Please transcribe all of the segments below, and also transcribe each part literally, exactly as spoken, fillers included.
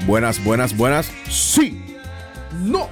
Buenas, buenas, buenas. Sí. No.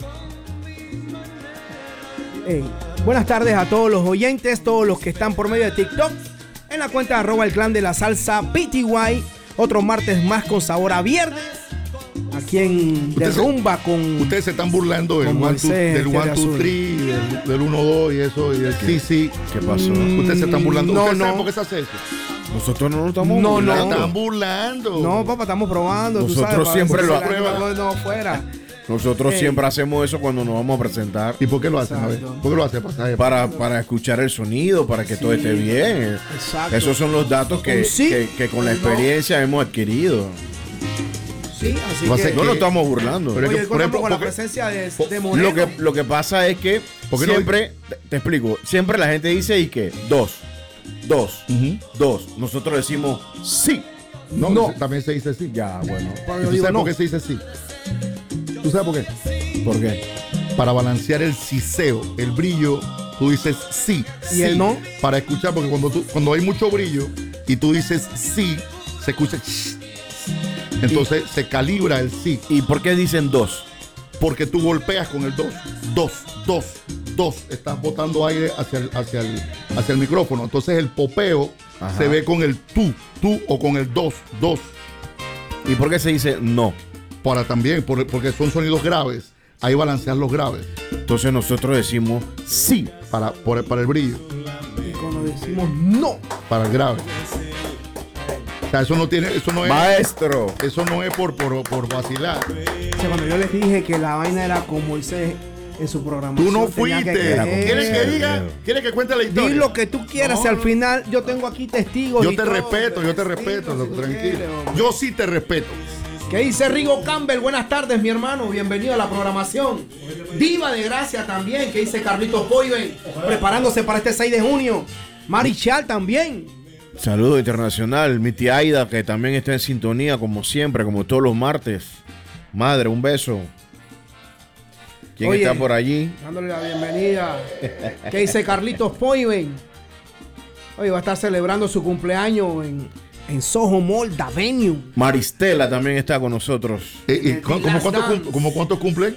Hey, buenas tardes a todos los oyentes, todos los que están por medio de TikTok, en la cuenta de arroba el clan de la salsa P T Y. Otro martes más con sabor a viernes. Aquí en Derrumba se, con... Ustedes se están burlando del one, two, del one, two, three, del, del uno, dos y eso, y el sí, sí. ¿Qué pasó? Mm, ustedes se están burlando. No, ¿Ustedes no. saben por qué se hace eso? Nosotros no nos estamos No, burlando. no. Se están burlando. No, papá, estamos probando. Nosotros tú sabes, siempre lo hacemos. No, fuera. Nosotros Hey. siempre hacemos eso cuando nos vamos a presentar. ¿Y por qué lo hacen? A ver, Exacto. ¿por qué lo hacen? Para, Para, para escuchar el sonido, para que Sí. todo esté bien. Exacto. Esos son los datos que, Sí. que, que con la No. experiencia hemos adquirido. Sí, así Va a ser que... No que- nos estamos burlando. Pero- Oye, por por ejemplo, ejemplo, con la porque- presencia de, por- de Moreno. Lo que, lo que pasa es que ¿Por qué no- siempre, te, te explico, siempre la gente dice y que dos, dos, Ujú. dos. Nosotros decimos sí. No, No. también se dice sí. Ya, bueno. Cuando ¿Y yo tú digo sabes no. por qué se dice sí? ¿Tú sabes por qué? ¿Por qué? Para balancear el siseo, el brillo, tú dices sí. ¿Y sí, el no? Para escuchar, porque cuando, tú, cuando hay mucho brillo y tú dices sí, se escucha sh. Entonces se calibra el sí, ¿Y por qué dicen dos? porque tú golpeas con el dos, dos, dos, dos, estás botando aire hacia el, hacia el, hacia el micrófono. Entonces el popeo Ajá. se ve con el tú, tú o con el dos, dos. ¿Y por qué se dice no? Para también, por- porque son sonidos graves. Ahí balancean los graves Entonces nosotros decimos sí. para, por- para el brillo, Y cuando decimos no. para el grave. O sea, eso no tiene, eso no es, Maestro. eso no es por, por, por vacilar. O sea, cuando yo les dije que la vaina era con Moisés en su programación. Tú no tenía fuiste. que creer. ¿Quieres que diga? ¿Quieres que cuente la historia? Di lo que tú quieras, No, y al no. final yo tengo aquí testigos. Yo y te todo. respeto, yo te respeto, Sí, loco, si tú tranquilo. quieres, hombre. Yo sí te respeto. ¿Qué dice Rigo Campbell? Buenas tardes, mi hermano. Bienvenido a la programación. Diva de Gracia también. ¿Qué dice Carlitos Poiven? Preparándose para este seis de junio. Marichal también. Saludo internacional. Mi tía Aida, que también está en sintonía, como siempre, como todos los martes. Madre, un beso. ¿Quién Oye, está por allí? Dándole la bienvenida. ¿Qué dice Carlitos Poiven? Hoy va a estar celebrando su cumpleaños en, en Soho Mall, The Venue. Maristela también está con nosotros. Eh, ¿Y The cu- como Last cuántos Dance. cum- como cuántos cumplen?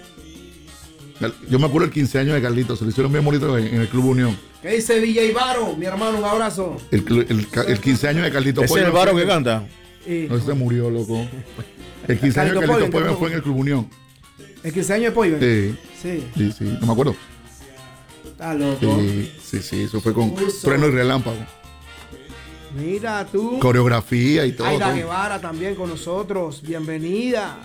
Yo me acuerdo el quince años de Carlitos, se lo hicieron bien bonito en, en el Club Unión. ¿Qué dice D J Varo? Mi hermano, un abrazo. El, cl- el, ca- el quince años de Carlitos. ¿Ese es Poiven el varo fue- que canta? Y No, ese se murió, loco. El quince años de Carlitos Carlitos Poiven, Poiven ¿qué fue en el Club Unión. el quince años de Poiven. Sí, Sí, sí, sí, no me acuerdo. está loco. Sí, sí, sí, eso fue con Uso. trueno y relámpago. Mira tú. Coreografía y todo. Aida todo. Guevara también con nosotros. Bienvenida.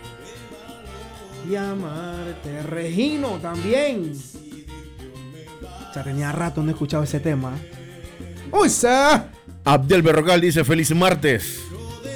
Y amarte. Regino también. Ya tenía rato no he escuchado ese tema. ¡Uy, sa! Abdel Berrocal dice feliz martes.